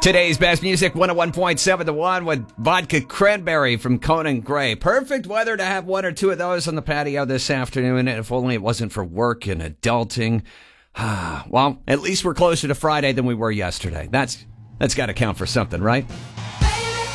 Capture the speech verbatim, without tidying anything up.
Today's best music, one oh one point seven The One with Vodka Cranberry from Conan Gray. Perfect weather to have one or two of those on the patio this afternoon, and if only it wasn't for work and adulting. Well, at least we're closer to Friday than we were yesterday. That's that's got to count for something, right?